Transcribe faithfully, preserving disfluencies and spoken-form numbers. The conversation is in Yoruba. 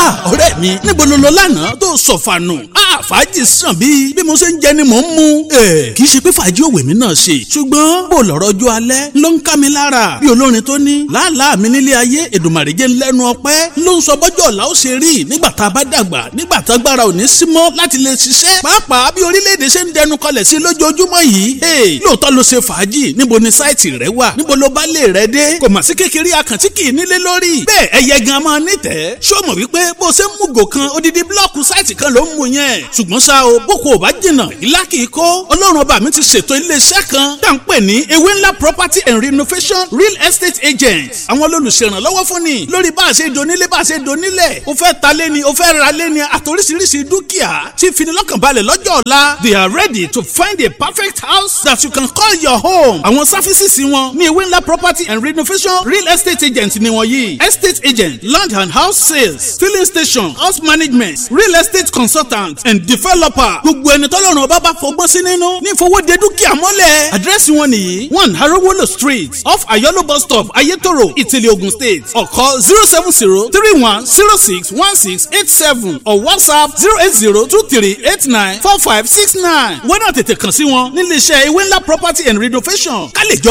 ah ọ̀rẹ́ mi níbo ló lọ lánàá tó sọ̀fànù? ah fàájì sàn bí bí mo ṣe ń jẹ ni mò ń mu. ẹ kì í ṣe pé fàájì òwe mi náà ṣe ṣùgbọ́n bó lọ́rọ̀ ọjọ́ alẹ́ ló ń ká mi lára bí olórin tó ní làálàá mi nílé ayé Èdùmàrè jẹ́ lẹ́nu ọpẹ́ ló ń sọ bọ́jọ́ ọ̀la ó ṣe rí nígbà tá a bá dàgbà nígbà tá agbára ò ní sí mọ́ láti lè ṣiṣẹ́ pàápàá bí orílẹ̀-èdè ṣe ń dẹnu kọlẹ̀ sí lójoojúmọ́ yìí. lóòótọ́ ló ṣe fàájì níbo ni sáìtì rẹ wà níbo ló bá lè rẹ dé kò mà sí kékeré àkàntí kì í nílé lórí bẹ́ẹ̀ ẹyẹ gan máa nítẹ̀ẹ́ ṣó mọ̀ wípé bó ṣe ń mú gò kan odidi blọ́ọ̀kù sáìtì kan ló ń mú yẹn ṣùgbọ́n ṣá o boko ò bá jìnnà ìlà kì í kó ọlọ́run ọba mi ti ṣètò iléeṣẹ́ kan tá à ń pè ní ewé ńlá property and renovation real estate agents àwọn olùṣèrànlọ́wọ́ fún ni lórí bá a ṣe donílé bá a ṣe donílẹ̀ o fẹ́ ta lé ni o fẹ́ ra lé ni àtòríṣiríṣi dúkìá tí finilọ́kànbalẹ̀ lọ́jọ́ ọ̀la they are ready to find a perfect house that you can call your home. àwọn sáfísìsì wọn ní ewé ńlá property and renovation real estate agent ni wọ́n yìí estate agent land and house sales filling station house management real estate consultant and developer gbogbo ẹni tọ́lọ́run ọba bá fọgbọ́n sí nínú ní ìfowóde dúkìá mọ́lẹ̀ àdírẹ́sì wọn nìyí one Harowolo street off Ayolo bus stop Ayetoro Ìtìlẹ̀ Ogun State or call zero seven zero three one zero six one six eight seven or WhatsApp zero eight zero two three eight nine four five six nine wọ́n náà tètè kàn sí wọn nílé iṣẹ́ ewé ńlá property and renovation ká lè jọ